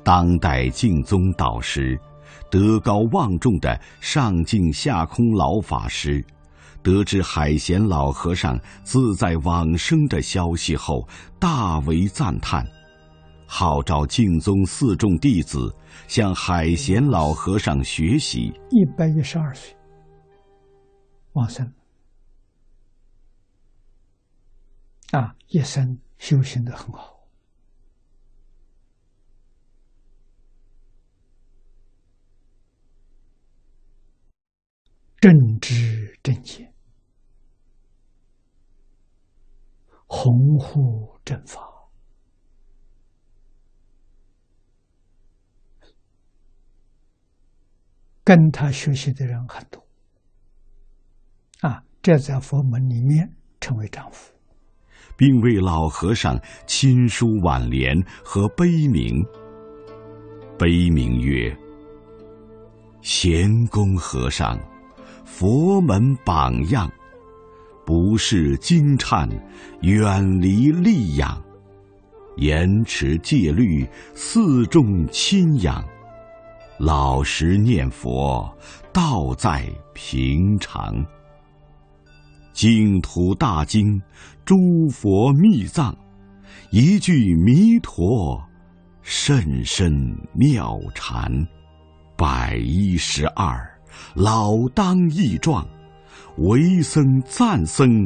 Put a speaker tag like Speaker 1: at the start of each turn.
Speaker 1: 当代净宗导师，德高望重的上净下空老法师，得知海贤老和尚自在往生的消息后，大为赞叹，号召净宗四众弟子向海贤老和尚学习。
Speaker 2: 112岁往生一生修行得很好。正知正见，弘护正法，跟他学习的人很多这在佛门里面称为丈夫，
Speaker 1: 并为老和尚亲书挽联和碑铭。碑铭曰：贤公和尚，佛门榜样，不是经忏，远离戾养，严持戒律，四众亲仰，老实念佛，道在平常。净土大经，诸佛密藏，一句弥陀，甚深妙禅。112，老当益壮，为僧赞僧